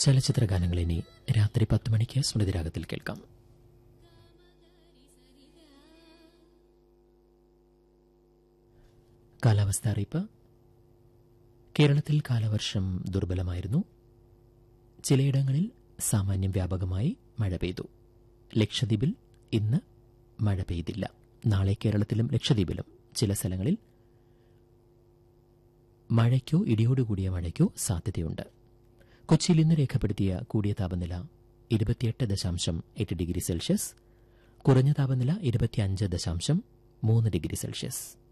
ചലച്ചിത്ര ഗാനങ്ങൾ ഇനി രാത്രി 10 മണിക്ക് സ്മൃതിരാഗത്തിൽ കേൾക്കാം. കാലാവസ്ഥ അറിയിപ്പ്. കേരളത്തിൽ കാലവർഷം ദുർബലമായിരുന്നു. ചിലയിടങ്ങളിൽ സാമാന്യം വ്യാപകമായി മഴ പെയ്തു. ലക്ഷദ്വീപിൽ ഇന്ന് മഴ പെയ്തില്ല. നാളെ കേരളത്തിലും ലക്ഷദ്വീപിലും ചില സ്ഥലങ്ങളിൽ മഴയ്ക്കോ ഇടിയോടുകൂടിയ മഴയ്ക്കോ സാധ്യതയുണ്ട്. കൊച്ചിയിൽ ഇന്ന് രേഖപ്പെടുത്തിയ കൂടിയ താപനില 28.8 ഡിഗ്രി സെൽഷ്യസ്, കുറഞ്ഞ താപനില 25.3 ഡിഗ്രി സെൽഷ്യസ്.